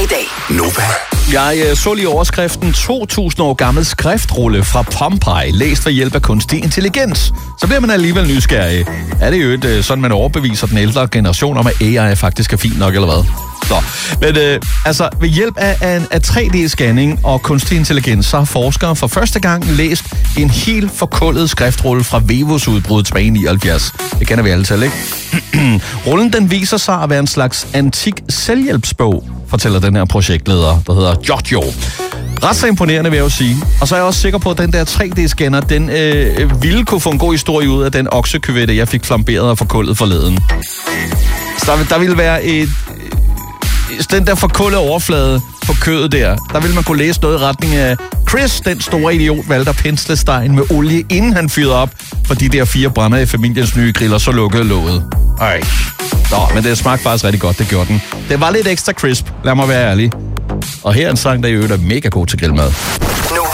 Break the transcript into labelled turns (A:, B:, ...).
A: i dag.
B: Nova.
C: Jeg så lige overskriften 2.000 år gammel skriftrulle fra Pompeji, læst ved hjælp af kunstig intelligens. Så bliver man alligevel nysgerrig. Er det jo sådan, man overbeviser den ældre generation om, at AI faktisk er fint nok, eller hvad? Men ved hjælp af 3D-scanning og kunstig intelligens, så har forskere for første gang læst en helt forkullet skriftrulle fra Vevos-udbruddet tilbage i 79. Det kender vi alle til, ikke? Rullen den viser sig at være en slags antik selvhjælpsbog, fortæller den her projektleder, der hedder Giorgio. Ret så imponerende, vil jeg jo sige. Og så er jeg også sikker på, at den der 3D-scanner, den ville kunne få en god historie ud af den oksekøvette, jeg fik flamberet og forkullet forleden. Så der ville være den der forkullede overflade på kødet der ville man kunne læse noget i retning af Chris, den store idiot, valgte at pensle stegen med olie, inden han fyrede op for de der 4 brænder i familiens nye griller, så lukkede låget. Men det smagte faktisk rigtig godt, det gjorde den. Det var lidt ekstra crisp, lad mig være ærlig. Og her er en sang, der i øvrigt er mega god til grillmad.